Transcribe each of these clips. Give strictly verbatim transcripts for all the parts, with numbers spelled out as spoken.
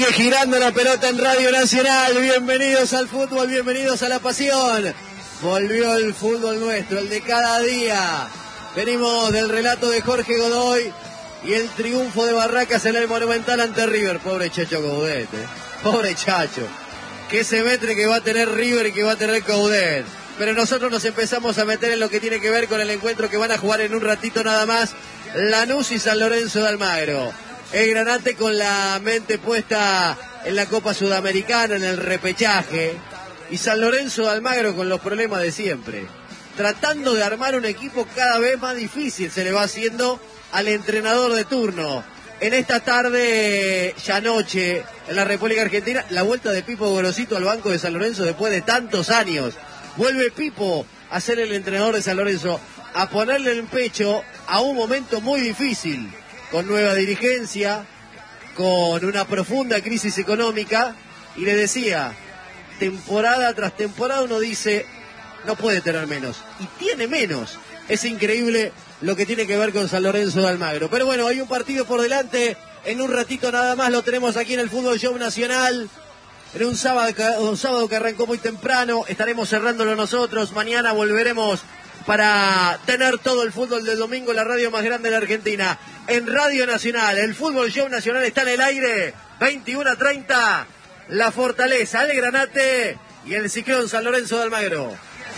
Sigue girando la pelota en Radio Nacional. Bienvenidos al fútbol, bienvenidos a la pasión. Volvió el fútbol nuestro, el de cada día. Venimos del relato de Jorge Godoy y el triunfo de Barracas en el Monumental ante River. Pobre Chacho Coudet, eh. Pobre Chacho. Qué semestre que va a tener River y que va a tener Coudet. Pero nosotros nos empezamos a meter en lo que tiene que ver con el encuentro que van a jugar en un ratito nada más Lanús y San Lorenzo de Almagro. El Granate con la mente puesta en la Copa Sudamericana, en el repechaje. Y San Lorenzo de Almagro con los problemas de siempre. Tratando de armar un equipo cada vez más difícil se le va haciendo al entrenador de turno. En esta tarde, ya noche, en la República Argentina, la vuelta de Pipo Gorosito al banco de San Lorenzo después de tantos años. Vuelve Pipo a ser el entrenador de San Lorenzo, a ponerle el pecho a un momento muy difícil, con nueva dirigencia, con una profunda crisis económica, y le decía, temporada tras temporada uno dice, no puede tener menos, y tiene menos. Es increíble lo que tiene que ver con San Lorenzo de Almagro. Pero bueno, hay un partido por delante, en un ratito nada más lo tenemos aquí en el Fútbol Show Nacional, en un sábado, un sábado que arrancó muy temprano, estaremos cerrándolo nosotros, mañana volveremos para tener todo el fútbol del domingo, la radio más grande de la Argentina, en Radio Nacional. El Fútbol Show Nacional está en el aire, veintiuno a treinta, la Fortaleza, el Granate y el Ciclón San Lorenzo de Almagro.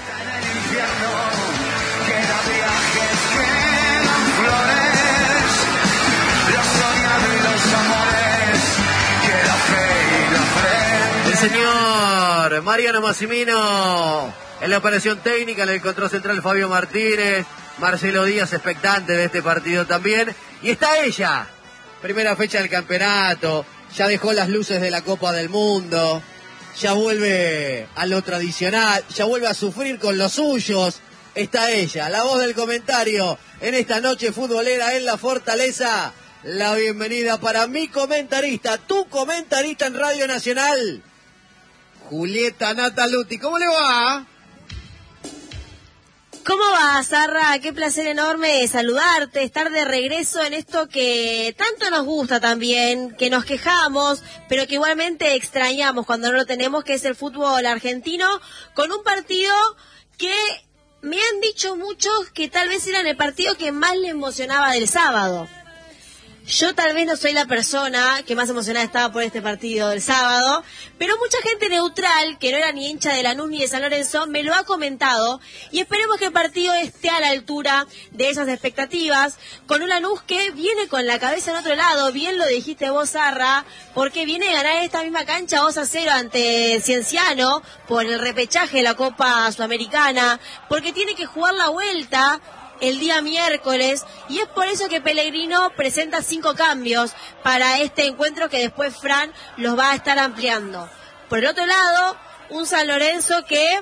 El señor Mariano Massimino en la operación técnica, en el control central Fabio Martínez, Marcelo Díaz expectante de este partido también. Y está ella, primera fecha del campeonato, ya dejó las luces de la Copa del Mundo, ya vuelve a lo tradicional, ya vuelve a sufrir con los suyos. Está ella, la voz del comentario en esta noche futbolera en la Fortaleza. La bienvenida para mi comentarista, tu comentarista en Radio Nacional, Julieta Nataluti. ¿Cómo le va? ¿Cómo va, Zarra? Qué placer enorme saludarte, estar de regreso en esto que tanto nos gusta también, que nos quejamos, pero que igualmente extrañamos cuando no lo tenemos, que es el fútbol argentino, con un partido que me han dicho muchos que tal vez era el partido que más le emocionaba del sábado. Yo tal vez no soy la persona que más emocionada estaba por este partido del sábado, pero mucha gente neutral, que no era ni hincha de Lanús ni de San Lorenzo, me lo ha comentado, y esperemos que el partido esté a la altura de esas expectativas, con un Lanús que viene con la cabeza en otro lado, bien lo dijiste vos, Zarra, porque viene a ganar esta misma cancha dos a cero ante Cienciano, por el repechaje de la Copa Sudamericana, porque tiene que jugar la vuelta el día miércoles, y es por eso que Pellegrino presenta cinco cambios para este encuentro que después Fran los va a estar ampliando. Por el otro lado, un San Lorenzo que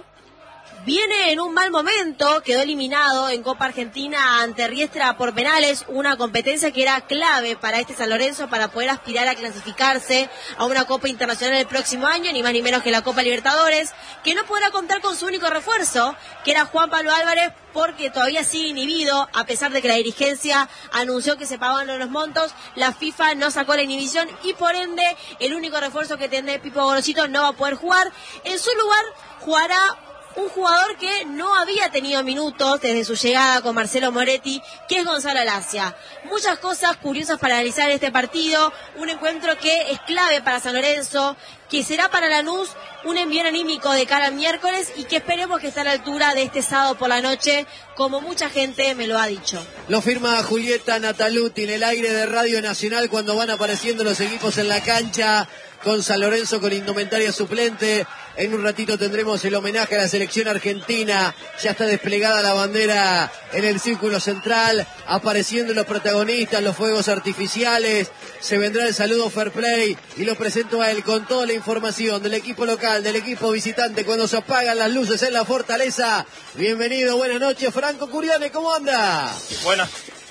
viene en un mal momento, quedó eliminado en Copa Argentina ante Riestra por penales, una competencia que era clave para este San Lorenzo para poder aspirar a clasificarse a una Copa Internacional el próximo año, ni más ni menos que la Copa Libertadores, que no podrá contar con su único refuerzo, que era Juan Pablo Álvarez, porque todavía sigue inhibido, a pesar de que la dirigencia anunció que se pagaban los montos, la FIFA no sacó la inhibición y por ende el único refuerzo que tendrá Pipo Gorosito no va a poder jugar. En su lugar jugará un jugador que no había tenido minutos desde su llegada con Marcelo Moretti, que es Gonzalo Alacia. Muchas cosas curiosas para analizar este partido, un encuentro que es clave para San Lorenzo, que será para Lanús un envío anímico de cara al miércoles y que esperemos que esté a la altura de este sábado por la noche, como mucha gente me lo ha dicho. Lo firma Julieta Nataluti en el aire de Radio Nacional cuando van apareciendo los equipos en la cancha, con San Lorenzo con indumentaria suplente. En un ratito tendremos el homenaje a la selección argentina. Ya está desplegada la bandera en el círculo central, apareciendo los protagonistas, los fuegos artificiales. Se vendrá el saludo Fair Play y lo presento a él con toda la información del equipo local, del equipo visitante, cuando se apagan las luces en la Fortaleza. Bienvenido, buenas noches, Franco Curiane, ¿cómo anda? Buenas.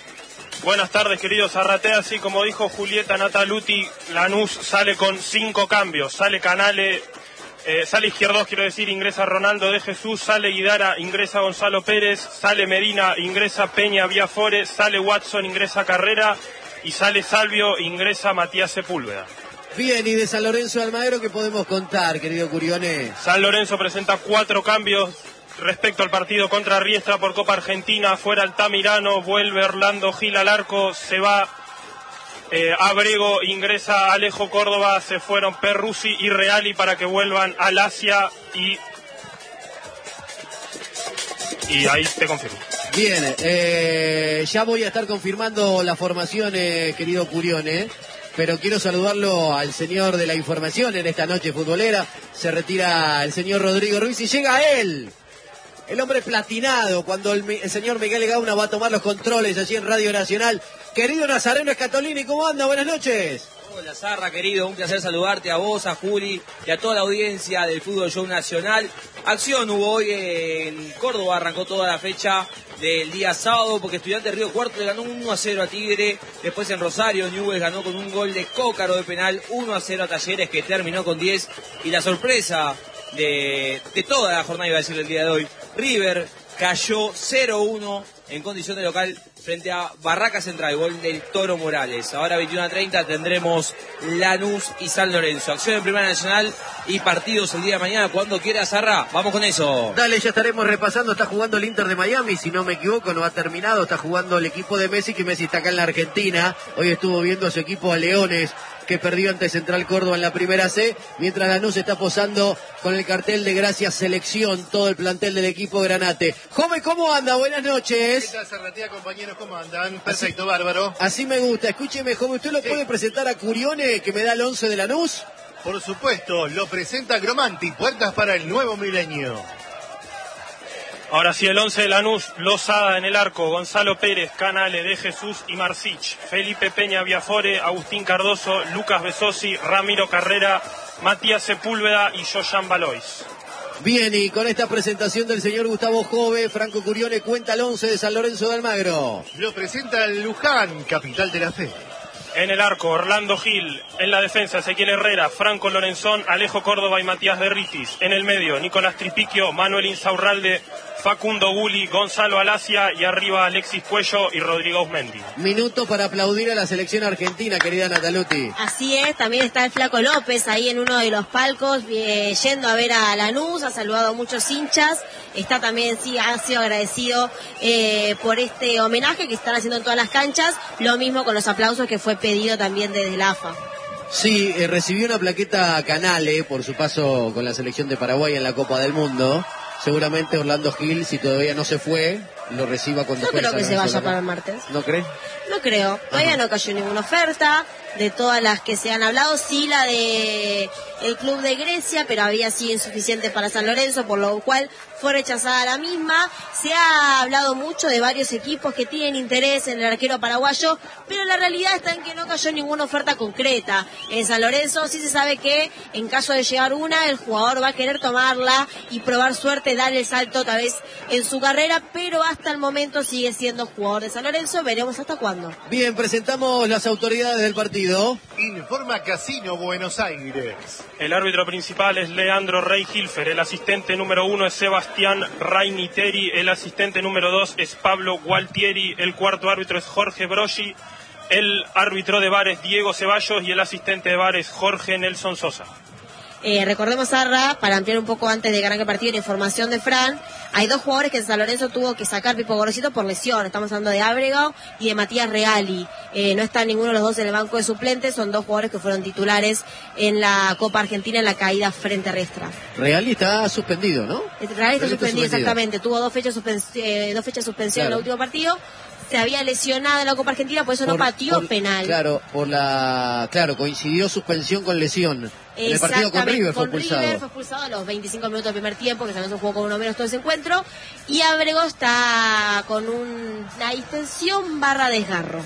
Buenas tardes, queridos Arratea. Así como dijo Julieta Nataluti, Lanús sale con cinco cambios. Sale Canale, eh, sale Izquierdos, quiero decir, ingresa Ronaldo de Jesús, sale Guidara, ingresa Gonzalo Pérez, sale Medina, ingresa Peña Viafore, sale Watson, ingresa Carrera y sale Salvio, ingresa Matías Sepúlveda. Bien, y de San Lorenzo de Almagro, ¿qué podemos contar, querido Curione? San Lorenzo presenta cuatro cambios respecto al partido contra Riestra por Copa Argentina. Fuera Altamirano, vuelve Orlando Gil al arco, se va eh, Abrego, ingresa Alejo Córdoba, se fueron Perruzzi y Reali para que vuelvan al Asia y... Y ahí te confirmo. Bien, eh, ya voy a estar confirmando la formación, eh, querido Curione, pero quiero saludarlo al señor de la información en esta noche futbolera. Se retira el señor Rodrigo Ruiz y llega él, el hombre platinado, cuando el, el señor Miguel Gauna va a tomar los controles allí en Radio Nacional. Querido Nazareno Escatolini, ¿cómo anda? Buenas noches. Hola Zarra, querido, un placer saludarte a vos, a Juli y a toda la audiencia del Fútbol Show Nacional. Acción hubo hoy en Córdoba, arrancó toda la fecha del día sábado porque Estudiantes Río Cuarto le ganó uno a cero a Tigre. Después en Rosario, Newell's ganó con un gol de Cócaro de penal, uno a cero a Talleres, que terminó con diez. Y la sorpresa de, de toda la jornada, iba a decir, el día de hoy, River cayó cero uno en condición de local frente a Barraca Central, gol del Toro Morales. Ahora veintiuno a treinta tendremos Lanús y San Lorenzo. Acción en Primera Nacional y partidos el día de mañana. Cuando quiera, Zarra, vamos con eso. Dale, ya estaremos repasando. Está jugando el Inter de Miami, si no me equivoco, no ha terminado. Está jugando el equipo de Messi, que Messi está acá en la Argentina. Hoy estuvo viendo a su equipo a Leones, que perdió ante Central Córdoba en la primera C, mientras Lanús está posando con el cartel de Gracias Selección, todo el plantel del equipo Granate. Joven, ¿cómo anda? Buenas noches. ¿Qué tal, Zarratea, compañeros? ¿Cómo andan? Perfecto, así, bárbaro. Así me gusta. Escúcheme, joven, ¿usted lo sí. puede presentar a Curione, que me da el once de Lanús? Por supuesto, lo presenta Gromanti, puertas para el nuevo milenio. Ahora sí, el once de Lanús: Lozada en el arco, Gonzalo Pérez, Canale, De Jesús y Marcich, Felipe Peña Viafore, Agustín Cardoso, Lucas Besosi, Ramiro Carrera, Matías Sepúlveda y Joyan Valois. Bien, y con esta presentación del señor Gustavo Jove, Franco Curione cuenta el once de San Lorenzo de Almagro. Lo presenta Luján, capital de la fe. En el arco, Orlando Gil. En la defensa, Ezequiel Herrera, Franco Lorenzón, Alejo Córdoba y Matías Berritis. En el medio, Nicolás Tripiquio, Manuel Insaurralde, Facundo Guli, Gonzalo Alacia y arriba Alexis Cuello y Rodrigo Osmendi. Minutos para aplaudir a la selección argentina, querida Nataluti. Así es, también está el Flaco López ahí en uno de los palcos, eh, yendo a ver a Lanús, ha saludado a muchos hinchas, está también, sí, ha sido agradecido eh, por este homenaje que están haciendo en todas las canchas, lo mismo con los aplausos que fue pedido también desde la A F A. Sí, eh, recibió una plaqueta Canale por su paso con la selección de Paraguay en la Copa del Mundo. Seguramente Orlando Gil, si todavía no se fue, lo reciba cuando No fuera. creo que se vaya para el martes. ¿No cree? No creo. Todavía Ajá. no cayó ninguna oferta de todas las que se han hablado. Sí, la de el club de Grecia, pero había sido insuficiente para San Lorenzo, por lo cual fue rechazada la misma. Se ha hablado mucho de varios equipos que tienen interés en el arquero paraguayo, pero la realidad está en que no cayó ninguna oferta concreta. En San Lorenzo sí se sabe que en caso de llegar una, el jugador va a querer tomarla y probar suerte, dar el salto otra vez en su carrera, pero hasta el momento sigue siendo jugador de San Lorenzo. Veremos hasta cuándo. Bien, presentamos las autoridades del partido. Informa Casino Buenos Aires. El árbitro principal es Leandro Rey Hilfer, el asistente número uno es Sebastián Rainiteri, el asistente número dos es Pablo Gualtieri, el cuarto árbitro es Jorge Broggi, el árbitro de V A R es Diego Ceballos y el asistente de V A R es Jorge Nelson Sosa. Eh, recordemos, Arra, para ampliar un poco antes de ganar el partido, la información de Fran, hay dos jugadores que en San Lorenzo tuvo que sacar Pipo Gorosito por lesión. Estamos hablando de Ábrego y de Matías Reali. Eh, no está ninguno de los dos en el banco de suplentes, son dos jugadores que fueron titulares en la Copa Argentina en la caída frente a Riestra. Reali está suspendido, ¿no? Reali está suspendido, suspendido, exactamente. Tuvo dos fechas, suspens eh, dos fechas de suspensión claro. en el último partido. Se había lesionado en la Copa Argentina, por eso por, no pateó por, penal. Claro, por la, claro, coincidió suspensión con lesión. En el partido con River fue expulsado. River fue expulsado a los veinticinco minutos del primer tiempo, que San Lorenzo jugó con uno menos todo ese encuentro. Y Ábrego está con un, una distensión barra desgarro.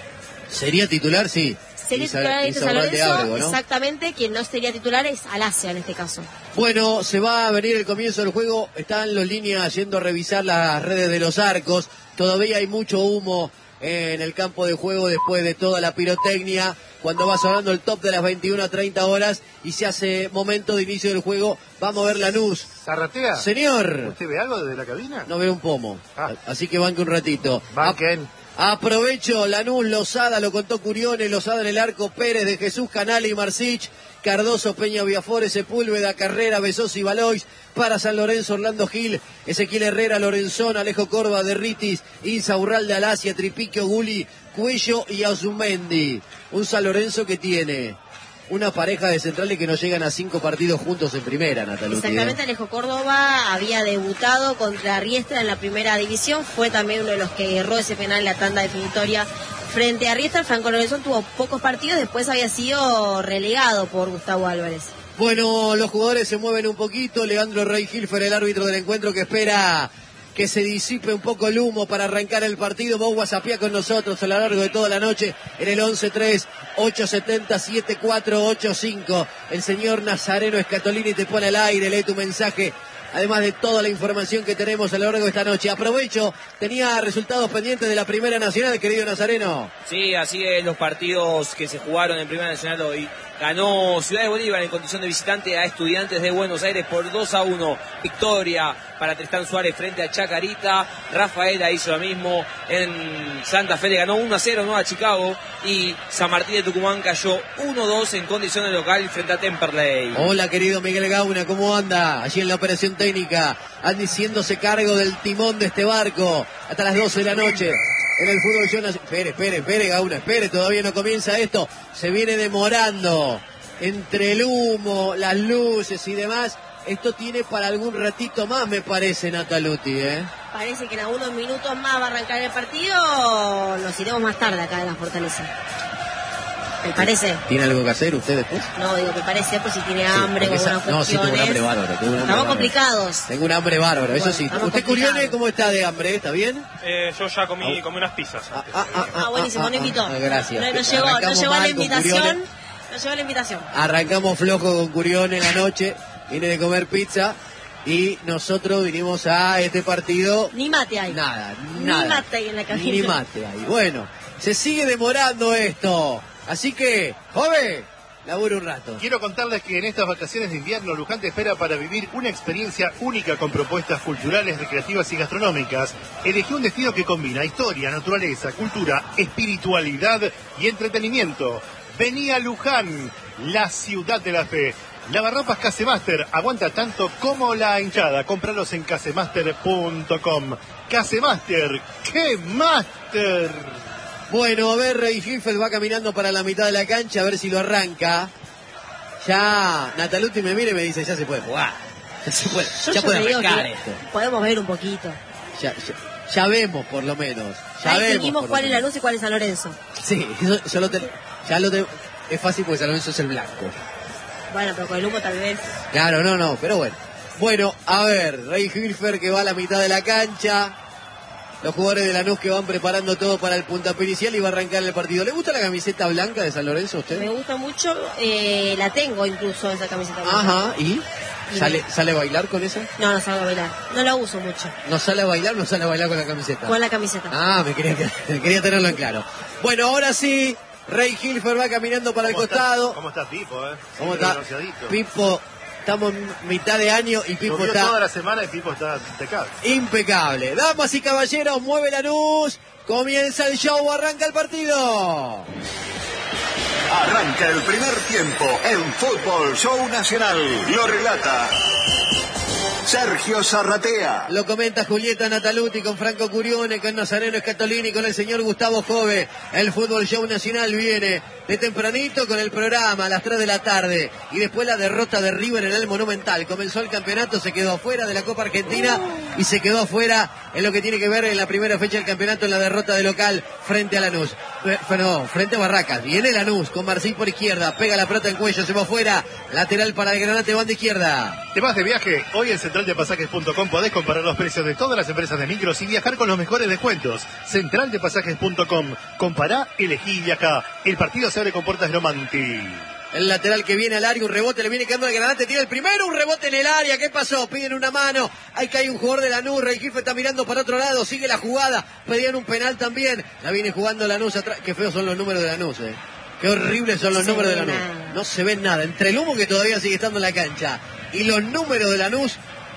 ¿Sería titular? Sí. Sería titular en San Lorenzo, Ábrego, ¿no? Exactamente. Quien no sería titular es Alacia en este caso. Bueno, se va a venir el comienzo del juego. Están los líneas yendo a revisar las redes de los arcos. Todavía hay mucho humo en el campo de juego después de toda la pirotecnia. Cuando va sonando el top de las veintiuna a treinta horas y se hace momento de inicio del juego, vamos a ver Lanús. ¿Zarratea? Señor. ¿Usted ve algo desde la cabina? No veo un pomo. Ah. Así que banque un ratito. Banquen. Aprovecho, Lanús, Lozada, lo contó Curione, Lozada en el arco, Pérez, de Jesús, Canale y Marcich, Cardoso, Peña, Viafore, Sepúlveda, Carrera, Besos y Balois, para San Lorenzo, Orlando Gil, Ezequiel Herrera, Lorenzón, Alejo Corva, Derritis, Insaurralde, Alasia, Tripiquio, Guli, Cuello y Azumendi. Un San Lorenzo que tiene una pareja de centrales que no llegan a cinco partidos juntos en primera, Nataluti. Exactamente, ¿eh? Alejo Córdoba había debutado contra Riestra en la primera división, fue también uno de los que erró ese penal en la tanda definitoria frente a Riestra. Franco Lorenzón tuvo pocos partidos, después había sido relegado por Gustavo Álvarez. Bueno, los jugadores se mueven un poquito. Leandro Rey Gilfer, el árbitro del encuentro, que espera que se disipe un poco el humo para arrancar el partido. Vos whatsappía con nosotros a lo largo de toda la noche en el once tres ocho siete cero siete cuatro ocho cinco. El señor Nazareno Escatolini te pone al aire, lee tu mensaje, además de toda la información que tenemos a lo largo de esta noche. Aprovecho, tenía resultados pendientes de la Primera Nacional, querido Nazareno. Sí, así es, los partidos que se jugaron en Primera Nacional hoy. Ganó Ciudad de Bolívar en condición de visitante a Estudiantes de Buenos Aires por dos a uno. Victoria para Tristán Suárez frente a Chacarita. Rafaela hizo lo mismo. En Santa Fe le ganó uno a cero, ¿no?, a Chicago. Y San Martín de Tucumán cayó uno a dos en condición de local frente a Temperley. Hola, querido Miguel Gauna, ¿cómo anda? Allí en la operación técnica, haciéndose cargo del timón de este barco hasta las doce de la noche. En el fútbol yo nací... Espere, espere, espere, Gauna, espere, todavía no comienza esto. Se viene demorando entre el humo, las luces y demás. Esto tiene para algún ratito más, me parece, Nataluti, ¿eh? Parece que en algunos minutos más va a arrancar el partido. Nos iremos más tarde acá en la Fortaleza. ¿Me parece? ¿Tiene algo que hacer usted después? No, digo, me parece, pues si tiene hambre, sí, con esa... unas No, sí, tengo un hambre bárbaro. Tengo un hambre estamos bárbaro. complicados. Tengo un hambre bárbaro, eso bueno, sí. ¿Usted, Curione, cómo está de hambre? ¿Está bien? Eh, yo ya comí, comí unas pizzas. Ah, ah, ah, ah, buenísimo, ah, no invitó. Ah, gracias. No, no llegó, no llegó a la invitación. No llegó a la invitación. Arrancamos flojo con Curione en la noche. Vine de comer pizza. Y nosotros vinimos a este partido. Ni mate hay. Nada, nada. Ni mate hay en la cabina. Ni mate hay. Bueno, se sigue demorando esto. Así que, joven, labure un rato. Quiero contarles que en estas vacaciones de invierno Luján te espera para vivir una experiencia única con propuestas culturales, recreativas y gastronómicas. Elegí un destino que combina historia, naturaleza, cultura, espiritualidad y entretenimiento. Vení a Luján, la ciudad de la fe. Lavarropas Casemaster, aguanta tanto como la hinchada. Cómpralos en casemaster punto com. Casemaster, ¡qué master! Bueno, a ver, Rey Gilfeld va caminando para la mitad de la cancha, a ver si lo arranca. Ya Nataluti me mira y me dice, ya se puede jugar. Ya se puede, Yo ya yo puede te digo arrancar que esto. podemos ver un poquito. Ya, ya, ya vemos, por lo menos. Ya Ahí vemos, distinguimos por cuál lo es la menos. luz y cuál es San Lorenzo. Sí, eso, yo lo te, ya lo te, es fácil porque San Lorenzo es el blanco. Bueno, pero con el humo tal vez. Claro, no, no, pero bueno. Bueno, a ver, Rey Gilfer que va a la mitad de la cancha. Los jugadores de Lanús que van preparando todo para el puntapié inicial y va a arrancar el partido. ¿Le gusta la camiseta blanca de San Lorenzo a usted? Me gusta mucho, eh, la tengo incluso esa camiseta blanca. Ajá, ¿y? ¿Sale, ¿Sale a bailar con esa? No, no salgo a bailar. No la uso mucho. ¿No sale a bailar no sale a bailar con la camiseta? Con la camiseta. Ah, me quería, me quería tenerlo en claro. Bueno, ahora sí, Rey Gilfer va caminando para el ¿Cómo costado. Está, ¿Cómo está Pipo, eh? ¿Cómo Siempre está? bronceadito. Pipo, estamos en mitad de año y Pipo Llovió está toda la semana y Pipo está impecable. impecable. Damas y caballeros, mueve Lanús. Comienza el show, arranca el partido. Arranca el primer tiempo en Fútbol Show Nacional. Lo relata Sergio Zarratea. Lo comenta Julieta Nataluti con Franco Curione, con Nazareno Escatolini, con el señor Gustavo Jove. El Fútbol Show Nacional viene de tempranito con el programa a las tres de la tarde. Y después la derrota de River en el Monumental. Comenzó el campeonato, se quedó afuera de la Copa Argentina y se quedó afuera en lo que tiene que ver en la primera fecha del campeonato en la derrota de local frente a Lanús. No, frente a Barracas. Viene Lanús con Marcín por izquierda. Pega la pelota en cuello, se va afuera. Lateral para el Granate, banda izquierda. ¿Te vas de viaje? Hoy en central de pasajes punto com podés comparar los precios de todas las empresas de micros y viajar con los mejores descuentos. central de pasajes punto com. Compará, elegí y viajá. El partido se abre con puertas Romanti. El lateral que viene al área, un rebote, le viene quedando el Granate, tira el primero, un rebote en el área, ¿qué pasó? Piden una mano, ahí cae un jugador de Lanús, Rey Gilfer está mirando para otro lado, sigue la jugada, pedían un penal también, la viene jugando Lanús atrás, qué feos son los números de Lanús, eh. Qué horribles son los No se números de ve Lanús, nada. no se ven nada, entre el humo que todavía sigue estando en la cancha y los números de Lanús,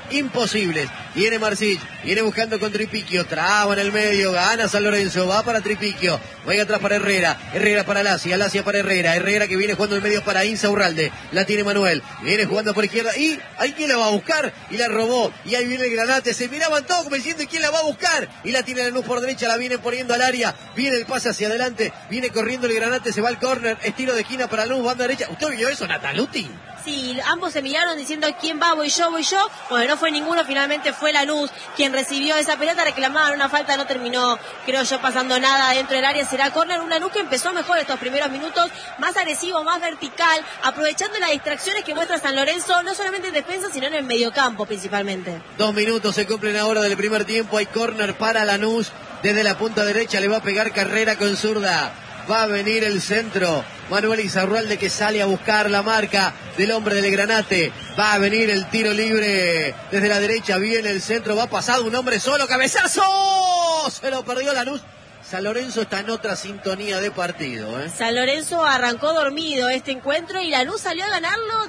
imposibles. Viene Marcich, viene buscando con Tripiquio, traba en el medio, gana San Lorenzo, va para Tripiquio, va atrás para Herrera, Herrera para Lacia, Lacia para Herrera, Herrera que viene jugando en el medio para Insaurralde, la tiene Manuel, viene jugando por izquierda y hay quien la va a buscar y la robó, y ahí viene el Granate, se miraban todos como diciendo quién la va a buscar, y la tiene Lanús por derecha, la viene poniendo al área, viene el pase hacia adelante, viene corriendo el Granate, se va al córner, estilo de esquina para Lanús, banda derecha. ¿Usted vio eso, Nataluti? Sí, ambos se miraron diciendo quién va, voy yo, voy yo. Bueno, no fue ninguno, finalmente fue Lanús quien recibió esa pelota, reclamaban una falta, no terminó, creo yo, pasando nada dentro del área, será córner. Un Lanús que empezó mejor estos primeros minutos, más agresivo, más vertical, aprovechando las distracciones que muestra San Lorenzo, no solamente en defensa, sino en el mediocampo principalmente. Dos minutos se cumplen ahora del primer tiempo, hay córner para Lanús, desde la punta derecha le va a pegar Carrera con zurda. Va a venir el centro. Manuel Insaurralde que sale a buscar la marca del hombre del Granate. Va a venir el tiro libre desde la derecha. Viene el centro. Va pasado un hombre solo. ¡Cabezazo! Se lo perdió Lanús. San Lorenzo está en otra sintonía de partido, ¿eh? San Lorenzo arrancó dormido este encuentro y Lanús salió a ganarlo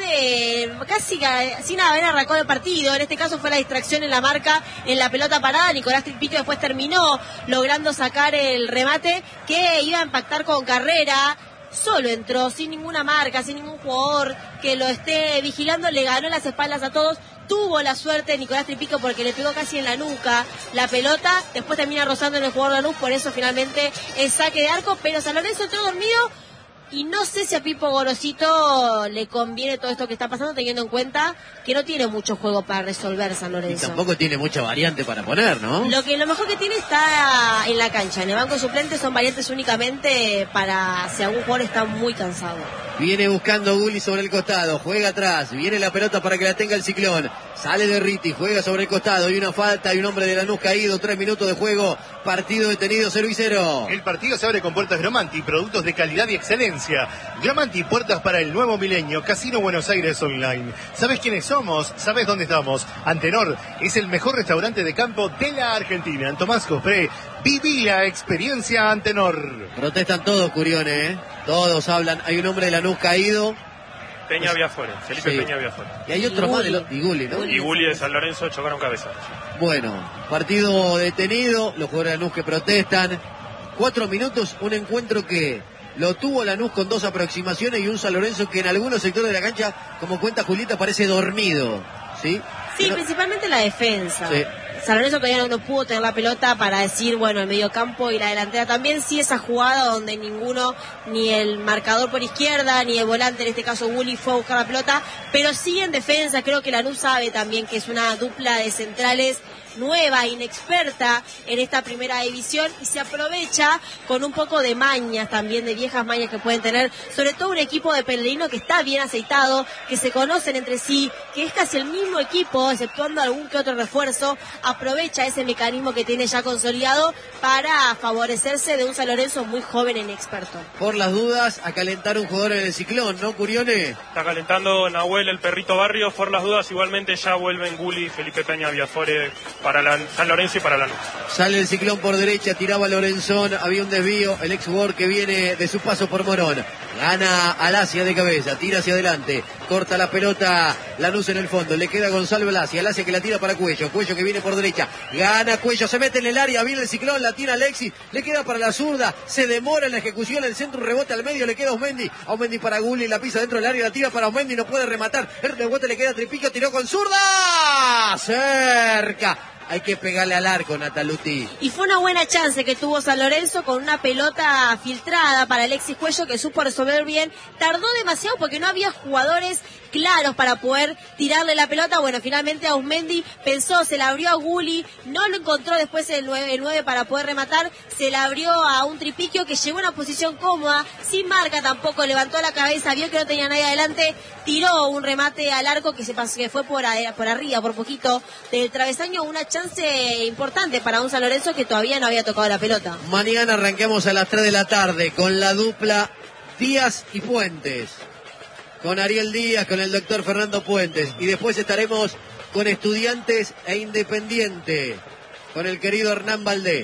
desde casi sin haber arrancado el partido. En este caso fue la distracción en la marca, en la pelota parada. Nicolás Tripiquio después terminó logrando sacar el remate que iba a impactar con Carrera. Solo entró, sin ninguna marca, sin ningún jugador que lo esté vigilando, le ganó las espaldas a todos. Tuvo la suerte de Nicolás Tripiquio porque le pegó casi en la nuca la pelota, después termina rozando en el jugador Lanús, por eso finalmente es saque de arco, pero San Lorenzo entró dormido y no sé si a Pipo Gorosito le conviene todo esto que está pasando, teniendo en cuenta que no tiene mucho juego para resolver San Lorenzo. Y tampoco tiene mucha variante para poner, ¿no? Lo que lo mejor que tiene está en la cancha, en el banco suplente son variantes únicamente para si algún jugador está muy cansado. Viene buscando Gulli sobre el costado, juega atrás, viene la pelota para que la tenga el Ciclón, sale de Riti, juega sobre el costado, hay una falta, hay un hombre de Lanús caído, tres minutos de juego, partido detenido, cero y cero. El partido se abre con puertas Gramanti, productos de calidad y excelencia. Gramanti, puertas para el nuevo milenio, Casino Buenos Aires Online. ¿Sabes quiénes somos? ¿Sabes dónde estamos? Antenor es el mejor restaurante de campo de la Argentina. En Tomás Cospré, viví la experiencia Antenor. Protestan todos, Curione, ¿eh? Todos hablan, hay un hombre de Lanús caído. Peña Viafore, Felipe Sí. Peña Viafore. Y hay otro más de los... Y Gulli, ¿no? Y Gulli de San Lorenzo chocaron cabeza. Bueno, partido detenido, los jugadores de Lanús que protestan. Cuatro minutos, un encuentro que lo tuvo Lanús con dos aproximaciones y un San Lorenzo que en algunos sectores de la cancha, como cuenta Julieta, parece dormido, ¿sí? Sí, Pero... principalmente la defensa. Sí. San Lorenzo todavía no, no pudo tener la pelota para decir, bueno, el mediocampo y la delantera también. Sí, esa jugada donde ninguno, ni el marcador por izquierda, ni el volante, en este caso Gulli, fue a buscar la pelota. Pero sí en defensa, creo que Lanús sabe también que es una dupla de centrales nueva, inexperta en esta primera división y se aprovecha con un poco de mañas también, de viejas mañas que pueden tener, sobre todo un equipo de Pellegrino que está bien aceitado, que se conocen entre sí, que es casi el mismo equipo, exceptuando algún que otro refuerzo, aprovecha ese mecanismo que tiene ya consolidado para favorecerse de un San Lorenzo muy joven e inexperto. Por las dudas, a calentar un jugador en el Ciclón, ¿no, Curione? Está calentando Nahuel, el perrito Barrio. Por las dudas, igualmente ya vuelven Gulli y Felipe Peña Viafore para la, San Lorenzo y para Lanús. Sale el Ciclón por derecha, tiraba Lorenzón, había un desvío, el ex jugador que viene de su paso por Morón. Gana Alacia de cabeza, tira hacia adelante, corta la pelota Lanús en el fondo, le queda Gonzalo Alacia, Alacia que la tira para Cuello, Cuello que viene por derecha, gana Cuello, se mete en el área, viene el Ciclón, la tira Alexis, le queda para la zurda, se demora en la ejecución, el centro, un rebote al medio, le queda Osmendi, Osmendi para Gulli, la pisa dentro del área, la tira para Osmendi, no puede rematar, el rebote le queda a Tripiquio, tiró con zurda, cerca. Hay que pegarle al arco, Nataluti. Y fue una buena chance que tuvo San Lorenzo con una pelota filtrada para Alexis Cuello que supo resolver bien. Tardó demasiado porque no había jugadores claros para poder tirarle la pelota. Bueno, finalmente Ausmendi pensó, se la abrió a Gulli, no lo encontró después el nueve, el nueve para poder rematar, se la abrió a un Tripiquio que llegó a una posición cómoda, sin marca tampoco, levantó la cabeza, vio que no tenía nadie adelante, tiró un remate al arco que se pasó, que fue por, a, por arriba, por poquito del travesaño, una chance importante para un San Lorenzo que todavía no había tocado la pelota. Mañana arranquemos a las tres de la tarde con la dupla Díaz y Puentes. Con Ariel Díaz, con el doctor Fernando Puentes. Y después estaremos con Estudiantes e Independiente, con el querido Hernán Valdés.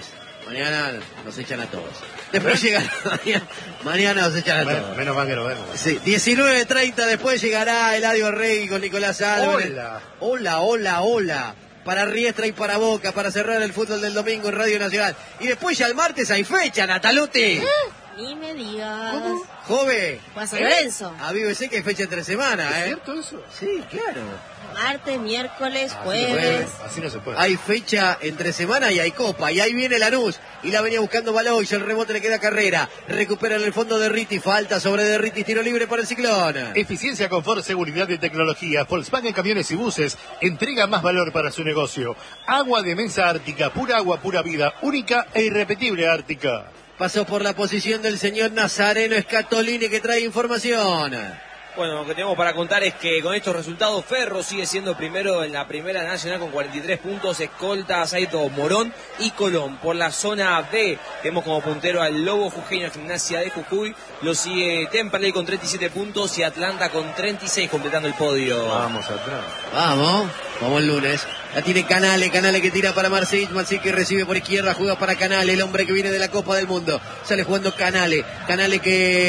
Mañana nos echan a todos. Después ¿Eh? llegará mañana, mañana nos echan a bueno, todos. Menos mal que nos vemos. Sí, diecinueve treinta después llegará Eladio Rey con Nicolás Álvarez. Hola. Hola, hola, hola. Para Riestra y para Boca, para cerrar el fútbol del domingo en Radio Nacional. Y después ya el martes hay fecha, Nataluti. ¿Eh? Ni me digas. ¿Cómo? Jove. Juan San Lorenzo. A B B C que hay fecha entre semana, ¿eh? ¿Es cierto eso? Sí, claro. Martes, miércoles, Así jueves. no puede, así no se puede. Hay fecha entre semana y hay copa. Y ahí viene Lanús. Y la venía buscando Balois. El rebote le queda Carrera. Recupera en el fondo de Riti. Falta sobre de Riti. Tiro libre para el Ciclón. Eficiencia, confort, seguridad y tecnología. Volkswagen Camiones y Buses entrega más valor para su negocio. Agua de mesa Ártica. Pura agua, pura vida. Única e irrepetible Ártica. Pasó por la posición del señor Nazareno Scatolini que trae información. Bueno, lo que tenemos para contar es que con estos resultados Ferro sigue siendo primero en la primera nacional con cuarenta y tres puntos, escolta a Saito Morón y Colón. Por la zona B tenemos como puntero al Lobo Jujeño Gimnasia de Jujuy, lo sigue Temperley con treinta y siete puntos y Atlanta con treinta y seis completando el podio. Vamos atrás. Vamos, vamos el lunes. La tiene Canale, Canale que tira para Marcic, Marcic que recibe por izquierda, juega para Canale, el hombre que viene de la Copa del Mundo. Sale jugando Canale, Canale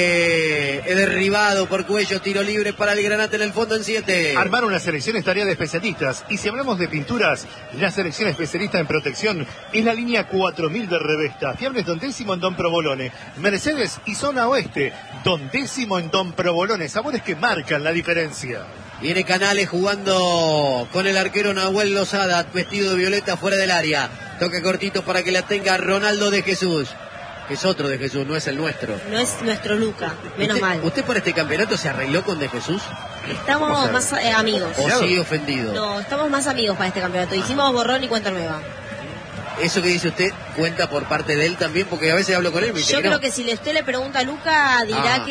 que es derribado por Cuello, tiro libre para el Granate en el fondo en siete. Armar una selección es tarea de especialistas. Y si hablamos de pinturas, la selección especialista en protección es la línea cuatro mil de Revesta. Fiables Don Décimo en Don Provolone. Mercedes y Zona Oeste. Don Décimo en Don Provolone. Sabores que marcan la diferencia. Viene Canales jugando con el arquero Nahuel Lozada, vestido de violeta fuera del área. Toca cortito para que la tenga Ronaldo de Jesús. Que es otro de Jesús, no es el nuestro. No es nuestro Luca, menos ¿Usted, mal. ¿Usted para este campeonato se arregló con de Jesús? Estamos o sea, más eh, amigos. ¿O sigue ofendido? No, estamos más amigos para este campeonato. Hicimos borrón y cuenta nueva. Eso que dice usted cuenta por parte de él también, porque a veces hablo con él. Me dice Yo que creo no. que si usted le pregunta a Luca, dirá ah.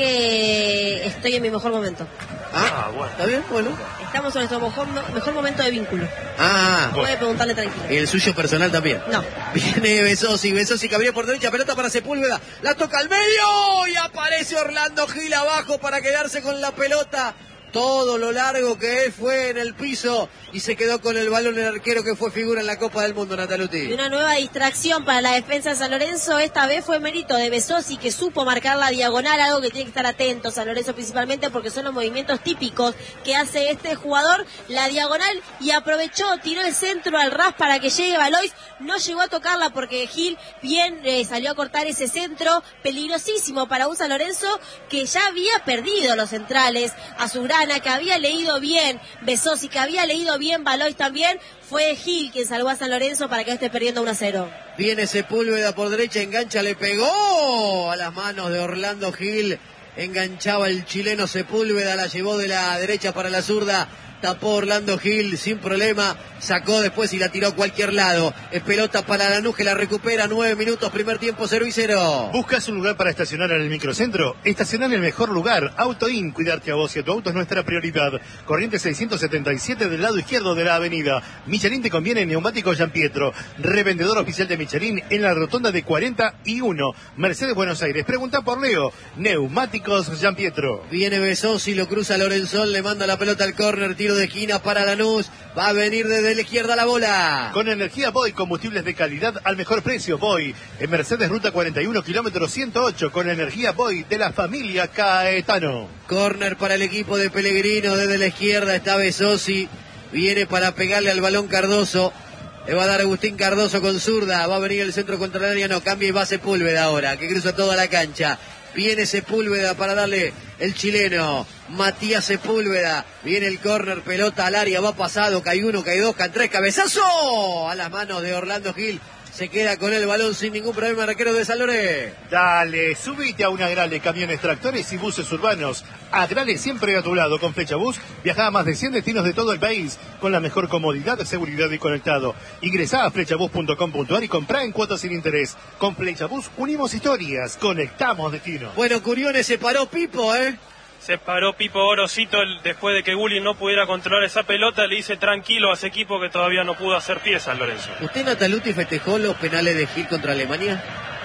que estoy en mi mejor momento. Ah, bueno. ¿Está bien? Bueno. Estamos en nuestro mejor, mejor momento de vínculo. Ah, Puede bueno. preguntarle tranquilo. ¿Y el suyo personal también? No. Viene Besosi, Besosi que abría por derecha, pelota para Sepúlveda, la toca al medio y aparece Orlando Gil abajo para quedarse con la pelota. Todo lo largo que él fue en el piso y se quedó con el balón el arquero que fue figura en la Copa del Mundo, Nataluti. Y una nueva distracción para la defensa de San Lorenzo. Esta vez fue mérito de Besosi, que supo marcar la diagonal, algo que tiene que estar atento San Lorenzo principalmente porque son los movimientos típicos que hace este jugador. La diagonal y aprovechó, tiró el centro al ras para que llegue Balois. No llegó a tocarla porque Gil bien eh, salió a cortar ese centro peligrosísimo para un San Lorenzo que ya había perdido los centrales a su gran que había leído bien Besosi, que había leído bien Balois también. Fue Gil quien salvó a San Lorenzo para que esté perdiendo uno a cero. Viene Sepúlveda por derecha, engancha, le pegó a las manos de Orlando Gil. Enganchaba el chileno Sepúlveda, la llevó de la derecha para la zurda. Tapó Orlando Gil sin problema, sacó después y la tiró a cualquier lado. Es pelota para Lanús que la recupera, nueve minutos, primer tiempo, cero y cero. ¿Buscas un lugar para estacionar en el microcentro? Estacionar en el mejor lugar, AutoIn, cuidarte a vos y a tu auto es nuestra prioridad. Corriente seiscientos setenta y siete del lado izquierdo de la avenida. Michelin te conviene en Neumáticos Gianpietro, revendedor oficial de Michelin en la rotonda de cuarenta y uno, Mercedes Buenos Aires. Pregunta por Leo, Neumáticos Gianpietro. Viene Besosi, lo cruza Lorenzón, le manda la pelota al córner, tiro de esquina para Lanús, va a venir desde la izquierda la bola. Con energía Boy, combustibles de calidad al mejor precio. Boy, en Mercedes Ruta cuarenta y uno, kilómetro ciento ocho, con energía Boy de la familia Caetano. Córner para el equipo de Pellegrino, desde la izquierda está Besosi, viene para pegarle al balón Cardoso. Le va a dar Agustín Cardoso con zurda, va a venir el centro contra el área, no cambia y va Sepúlveda ahora, que cruza toda la cancha. Viene Sepúlveda para darle el chileno, Matías Sepúlveda. Viene el córner, pelota al área, va pasado, cae uno, cae dos, cae tres, cabezazo a las manos de Orlando Gil. Se queda con el balón sin ningún problema el arquero de San Lorenzo. Dale, subite a una Agrale, camiones, tractores y buses urbanos. Agrale siempre a tu lado. Con Flecha Bus viaja a más de cien destinos de todo el país con la mejor comodidad, seguridad y conectado. Ingresá a flechabus punto com punto ar y comprá en cuotas sin interés. Con Flecha Bus unimos historias, conectamos destinos. Bueno, Curiones se paró Pipo, ¿eh? Se paró Pipo Gorosito el, después de que Gulli no pudiera controlar esa pelota, le dice tranquilo a ese equipo que todavía no pudo hacer pie San Lorenzo. ¿Usted, Nataluti, festejó los penales de Gil contra Alemania?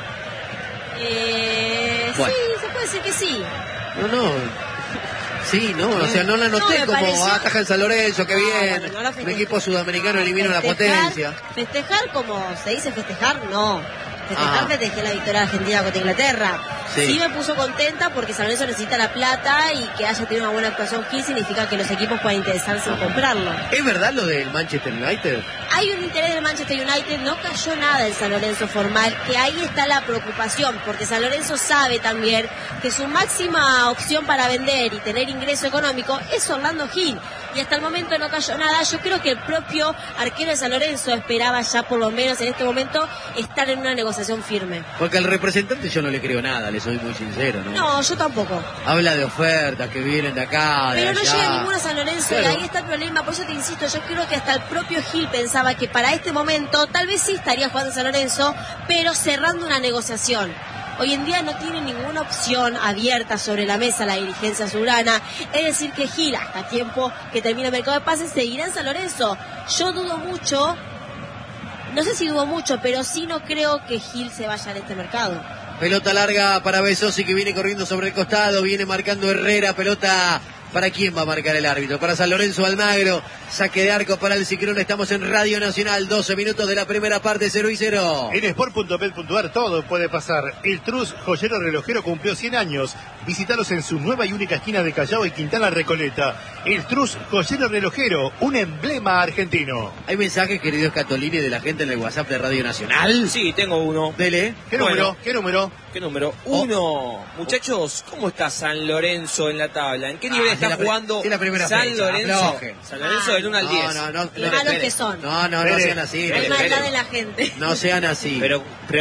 Eh, bueno. Sí, se puede decir que sí. No, no. Sí, no, o sea, no la noté no, como pareció... ataja el San Lorenzo, que no, bien. Bueno, no un equipo sudamericano elimina festejar, una potencia. Festejar como se dice festejar, no. festejar, Ah. festejé la victoria argentina contra Inglaterra. Sí. Sí me puso contenta porque San Lorenzo necesita la plata y que haya tenido una buena actuación Gil significa que los equipos puedan interesarse en comprarlo. ¿Es verdad lo del Manchester United? Hay un interés del Manchester United, no cayó nada en San Lorenzo formal, que ahí está la preocupación, porque San Lorenzo sabe también que su máxima opción para vender y tener ingreso económico es Orlando Gil, y hasta el momento no cayó nada. Yo creo que el propio arquero de San Lorenzo esperaba ya por lo menos en este momento estar en una negociación firme. Porque al representante yo no le creo nada, le soy muy sincero, ¿no? No, yo tampoco. Habla de ofertas que vienen de acá, de Pero no allá. llega ninguno a San Lorenzo Claro. y ahí está el problema. Por eso te insisto, yo creo que hasta el propio Gil pensaba que para este momento tal vez sí estaría jugando en San Lorenzo, pero cerrando una negociación. Hoy en día no tiene ninguna opción abierta sobre la mesa la dirigencia azulgrana. Es decir que Gil, hasta tiempo que termine el mercado de pases, seguirá en San Lorenzo. Yo dudo mucho, no sé si dudo mucho, pero sí no creo que Gil se vaya de este mercado. Pelota larga para Besosi que viene corriendo sobre el costado, viene marcando Herrera, pelota ¿para quién va a marcar el árbitro? Para San Lorenzo Almagro, saque de arco para el Ciclón. Estamos en Radio Nacional, doce minutos de la primera parte, cero y cero. En sport punto pet punto ar todo puede pasar. El Trus Joyero Relojero cumplió cien años. Visítalos en su nueva y única esquina de Callao y Quintana Recoleta. El Trus Joyero Relojero, un emblema argentino. ¿Hay mensajes, queridos Catolini, de la gente en el WhatsApp de Radio Nacional? Sí, tengo uno. Dele. ¿Qué Bueno. número? ¿Qué número? ¿Qué número? Oh. Uno. Muchachos, ¿cómo está San Lorenzo en la tabla? ¿En qué nivel Ah, está sí, la pri- jugando sí, la primera San fecha, Lorenzo? afloje. San Lorenzo del uno al diez. No, no, no. Qué no, malos espere. que son. No, no, no Espere. sean así. Hay espere. maldad de la gente. No sean así. Pero